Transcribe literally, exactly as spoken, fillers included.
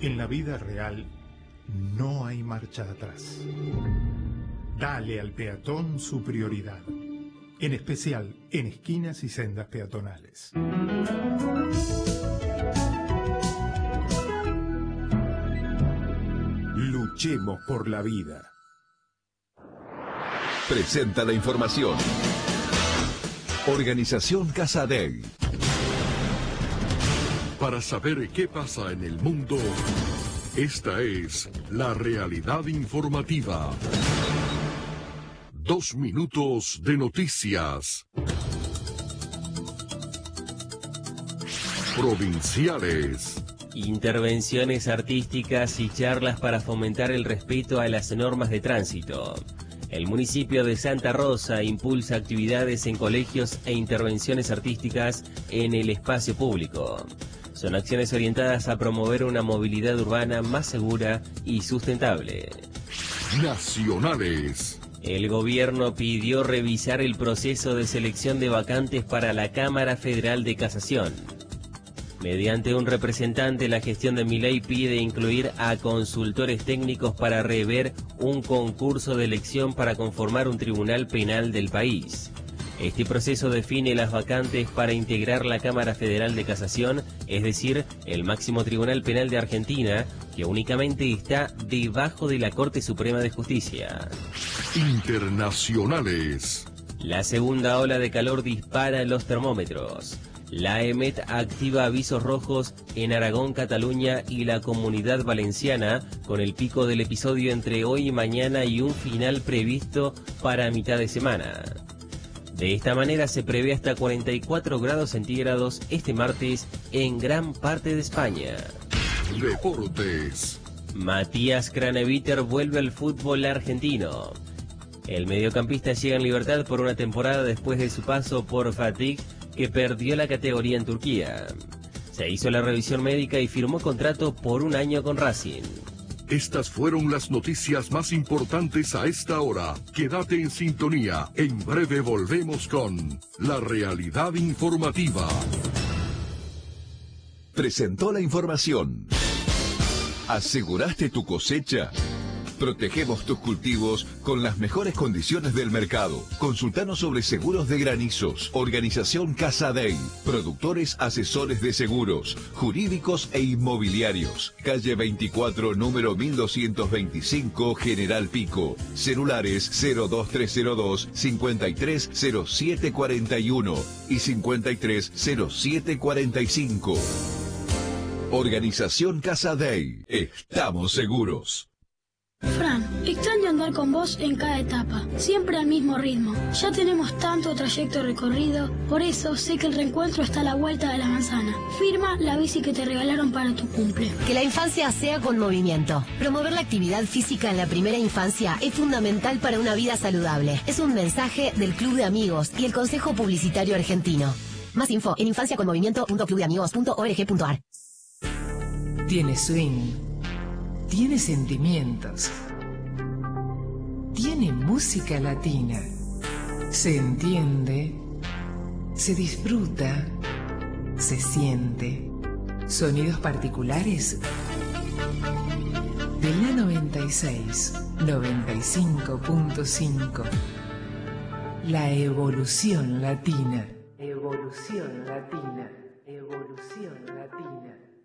En la vida real no hay marcha atrás. Dale al peatón su prioridad, en especial en esquinas y sendas peatonales. Luchemos por la vida. Presenta la información. Organización Casadei. Para saber qué pasa en el mundo, esta es la realidad informativa. Dos minutos de noticias. Provinciales. Intervenciones artísticas y charlas para fomentar el respeto a las normas de tránsito. El municipio de Santa Rosa impulsa actividades en colegios e intervenciones artísticas en el espacio público. Son acciones orientadas a promover una movilidad urbana más segura y sustentable. Nacionales. El gobierno pidió revisar el proceso de selección de vacantes para la Cámara Federal de Casación. Mediante un representante, la gestión de Milei pide incluir a consultores técnicos para rever un concurso de elección para conformar un tribunal penal del país. Este proceso define las vacantes para integrar la Cámara Federal de Casación, es decir, el máximo tribunal penal de Argentina, que únicamente está debajo de la Corte Suprema de Justicia. Internacionales. La segunda ola de calor dispara los termómetros. La EMET activa avisos rojos en Aragón, Cataluña y la Comunidad Valenciana, con el pico del episodio entre hoy y mañana y un final previsto para mitad de semana. De esta manera se prevé hasta cuarenta y cuatro grados centígrados este martes en gran parte de España. Deportes. Matías Craneviter vuelve al fútbol argentino. El mediocampista llega en libertad por una temporada después de su paso por Fatih, que perdió la categoría en Turquía. Se hizo la revisión médica y firmó contrato por un año con Racing. Estas fueron las noticias más importantes a esta hora. Quédate en sintonía. En breve volvemos con la realidad informativa. Presentó la información. ¿Aseguraste tu cosecha? Protegemos tus cultivos con las mejores condiciones del mercado. Consultanos sobre seguros de granizos. Organización Casadei. Productores asesores de seguros, jurídicos e inmobiliarios. Calle veinticuatro, número mil doscientos veinticinco, General Pico. Celulares cero dos tres cero dos, cincuenta y tres cero siete cuarenta y uno y cincuenta y tres cero siete cuarenta y cinco. Organización Casadei. Estamos seguros. Fran, extraño andar con vos en cada etapa, siempre al mismo ritmo. Ya tenemos tanto trayecto recorrido, por eso sé que el reencuentro está a la vuelta de la manzana. Firma la bici que te regalaron para tu cumple. Que la infancia sea con movimiento. Promover la actividad física en la primera infancia es fundamental para una vida saludable. Es un mensaje del Club de Amigos y el Consejo Publicitario Argentino. Más info en infancia con movimiento punto club de amigos punto org punto ar. Tiene swing, tiene sentimientos, tiene música latina, se entiende, se disfruta, se siente. Sonidos particulares de la noventa y seis, noventa y cinco punto cinco. La evolución latina. Evolución latina.